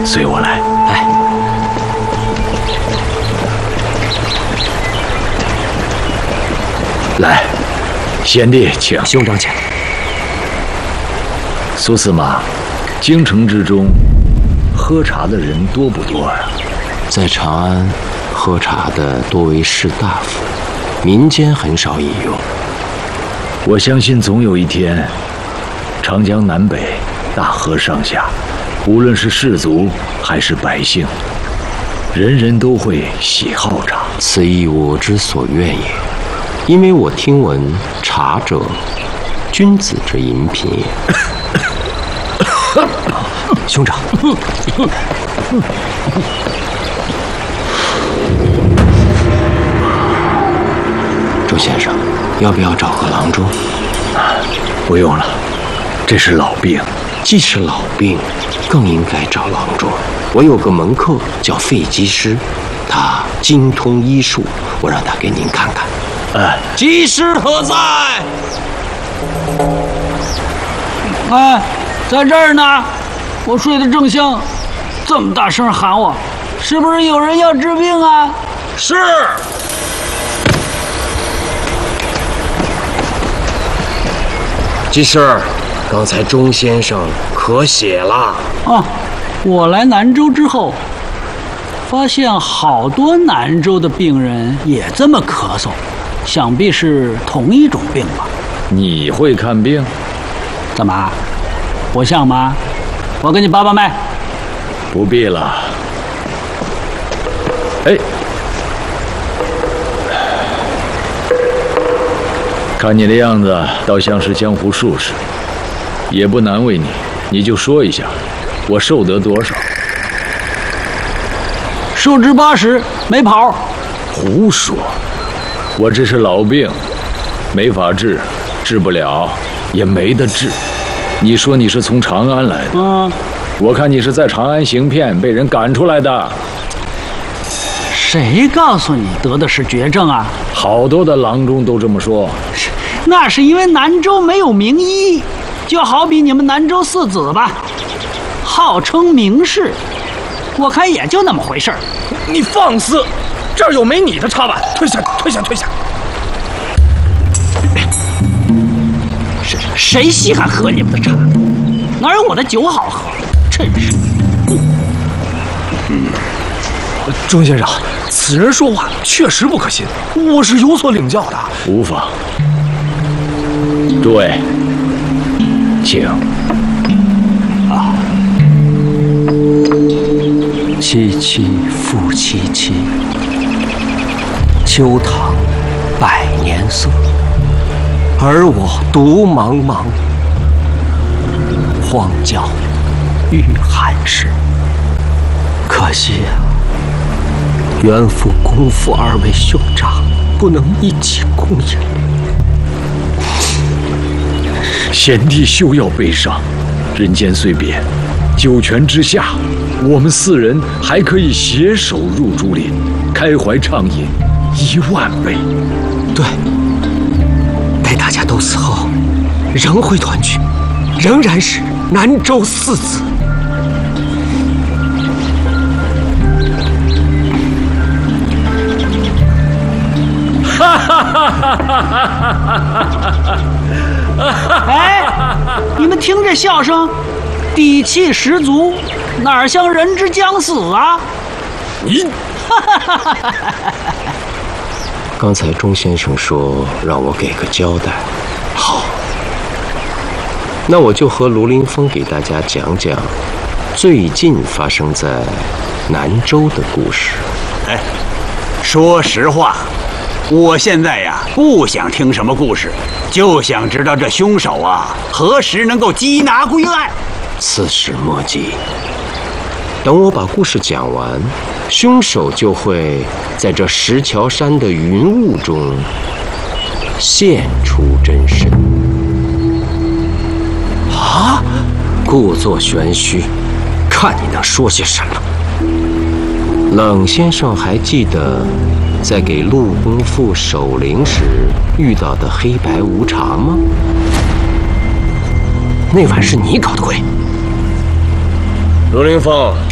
随我来。 哎， 来，贤弟，请。 兄长请。 苏司马，京城之中，喝茶的人多不多啊？ 在长安，喝茶的多为士大夫，民间很少饮用。 我相信总有一天，长江南北、大河上下，无论是士族还是百姓，人人都会喜好茶。 此亦我之所愿也。因为我听闻茶者，君子之饮品也。兄长，周先生，要不要找个郎中？ 不用了，这是老病。 既是老病，更应该找郎中。我有个门客叫费基师，他精通医术，我让他给您看看。技师何在？ 哎，在这儿呢，我睡得正香，这么大声喊我，是不是有人要治病啊？ 是。技师，刚才钟先生咳血了。 啊，我来南州之后，发现好多南州的病人也这么咳嗽。想必是同一种病吧？ 你会看病？ 怎么？我像吗？我给你把把脉。 不必了。哎，看你的样子，倒像是江湖术士，也不难为你，你就说一下，我受得多少？ 数值80，没跑。 胡说！我这是老病，没法治，治不了，也没得治。你说你是从长安来的，我看你是在长安行骗，被人赶出来的。 谁告诉你得的是绝症啊？ 好多的郎中都这么说。 那是因为南州没有名医，就好比你们南州四子吧，号称名士，我看也就那么回事儿。 你放肆！这儿有没你的茶碗，退下，退下，退下！ 谁稀罕喝你们的茶？哪有我的酒好喝？真是！ 钟先生，此人说话确实不可信，我是有所领教的。 无妨。诸位，请。 萋萋复萋萋，秋堂百年色，而我独茫茫。荒郊遇寒士，可惜啊，原父公父二位兄长不能一起共饮。 贤弟休要悲伤，人间虽别，九泉之下，我们4人还可以携手入竹林，开怀畅饮10000杯。 对，待大家都死后，仍会团聚，仍然是南州四子。 哎，你们听这笑声，底气十足，哪像人之将死啊？ 你， 刚才钟先生说让我给个交代，好，那我就和卢凌风给大家讲讲最近发生在南州的故事。 哎，说实话，我现在呀不想听什么故事，就想知道这凶手啊何时能够缉拿归案。 此事莫急，等我把故事讲完，凶手就会在这石桥山的云雾中现出真身。啊！故作玄虚，看你能说些什么。冷先生还记得在给陆公父守灵时遇到的黑白无常吗？那晚是你搞的鬼。 卢凌风，